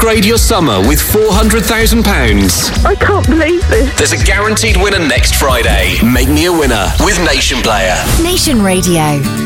Upgrade your summer with £400,000. I can't believe this. There's a guaranteed winner next Friday. Make me a winner with Nation Player. Nation Radio.